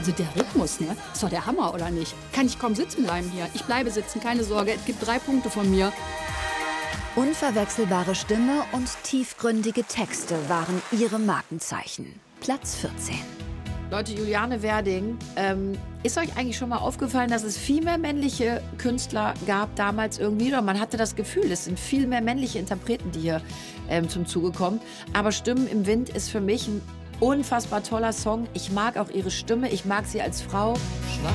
Also der Rhythmus, ne? Ist doch der Hammer, oder nicht? Kann ich kaum sitzen bleiben hier. Ich bleibe sitzen, keine Sorge. Es gibt 3 Punkte von mir. Unverwechselbare Stimme und tiefgründige Texte waren ihre Markenzeichen. Platz 14. Leute, Juliane Werding, ist euch eigentlich schon mal aufgefallen, dass es viel mehr männliche Künstler gab damals irgendwie? Oder man hatte das Gefühl, es sind viel mehr männliche Interpreten, die hier zum Zuge kommen. Aber Stimmen im Wind ist für mich ein unfassbar toller Song. Ich mag auch ihre Stimme, ich mag sie als Frau. Schlaf